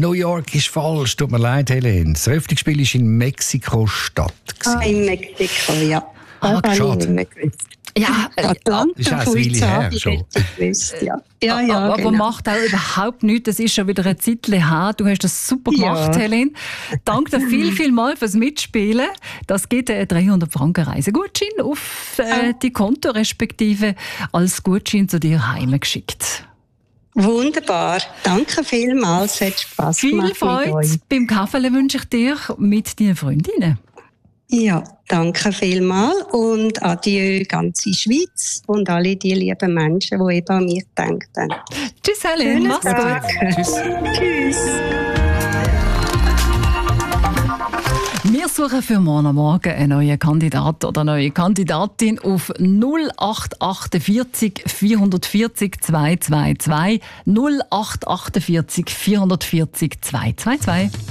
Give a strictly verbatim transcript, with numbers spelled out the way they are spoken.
New York ist falsch, tut mir leid, Helene. Das Eröffnungsspiel war in Mexiko-Stadt. Ah, in Mexiko, ja. Ah, das schade. habe ich nicht mehr gewusst. Ja, äh, Atlanta, ist auch eine Weile her schon. Gewusst, ja. Ja, ja, aber genau. macht auch überhaupt nichts. Das ist schon wieder ein Zeitchen her. Du hast das super gemacht, Ja. Helene. Danke dir viel, viel mal fürs Mitspielen. Das gibt einen dreihundert Franken Reisegutschein auf äh, die Konto, respektive als Gutschein zu dir heimgeschickt. Wunderbar. Danke vielmals. Es hat Spass Viel gemacht mit Freude euch. beim Kaffee wünsche ich dir mit deinen Freundinnen. Ja, danke vielmals und adieu ganze Schweiz und alle die lieben Menschen, die eben an mich denken. Tschüss, Helene. Schönen Mach's Tag. gut. Tschüss. Tschüss. Wir suchen für morgen Morgen einen neuen Kandidat oder eine neue Kandidatin auf null acht achtundvierzig vierhundertvierzig zweihundertzweiundzwanzig null acht achtundvierzig vierhundertvierzig zweihundertzweiundzwanzig.